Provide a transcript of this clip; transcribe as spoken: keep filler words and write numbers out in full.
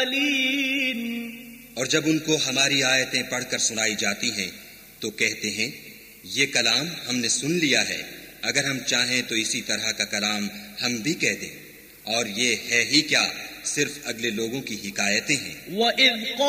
और जब उनको हमारी आयतें पढ़कर सुनाई जाती हैं तो कहते हैं ये कलाम हमने सुन लिया है, अगर हम चाहें तो इसी तरह का कलाम हम भी कह दें, और ये है ही क्या, सिर्फ अगले लोगों की हिकायतें हैं।